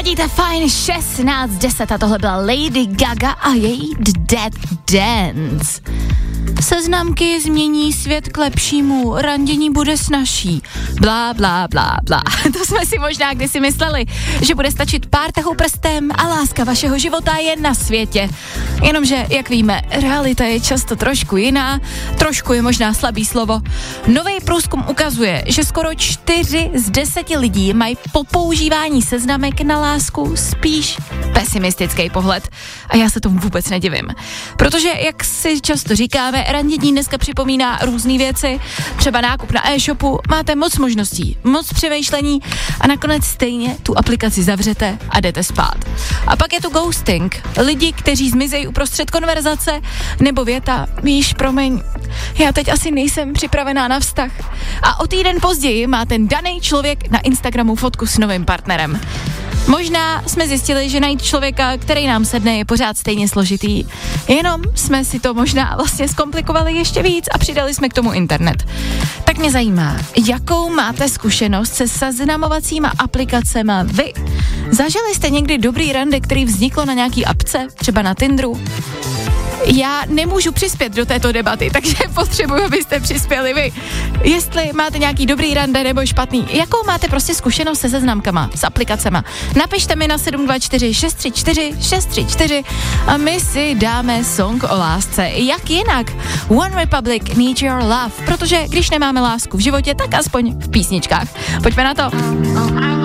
Ladíte fajn 16:10 a tohle byla Lady Gaga a její Dead Dance. Seznamky změní svět k lepšímu, randění bude snazší, blá, blá, blá, blá. To jsme si možná kdysi mysleli, že bude stačit pár tahů prstem a láska vašeho života je na světě. Jenomže, jak víme, realita je často trošku jiná, trošku je možná slabý slovo. Nový průzkum ukazuje, že skoro 4 z 10 lidí mají po používání seznamek na lásku spíš pesimistický pohled. A já se tomu vůbec nedivím. Protože, jak si často říkáme, randění dneska připomíná různé věci, třeba nákup na e-shopu, máte moc možností, moc přemýšlení a nakonec stejně tu aplikaci zavřete a jdete spát. A pak je tu ghosting, lidi, kteří zmizejí uprostřed konverzace, nebo věta, víš, promiň, já teď asi nejsem připravená na vztah. A o týden později má ten daný člověk na Instagramu fotku s novým partnerem. Možná jsme zjistili, že najít člověka, který nám sedne, je pořád stejně složitý. Jenom jsme si to možná vlastně zkomplikovali ještě víc a přidali jsme k tomu internet. Tak mě zajímá, jakou máte zkušenost se seznamovacíma aplikacema vy? Zažili jste někdy dobrý rande, který vzniklo na nějaký apce, třeba na Tinderu? Já nemůžu přispět do této debaty, takže potřebuji, abyste přispěli vy. Jestli máte nějaký dobrý rande nebo špatný, jakou máte prostě zkušenost se seznamkama, s aplikacema. Napište mi na 724 634 634 a my si dáme song o lásce. Jak jinak? One Republic, Need Your Love, protože když nemáme lásku v životě, tak aspoň v písničkách. Pojďme na to.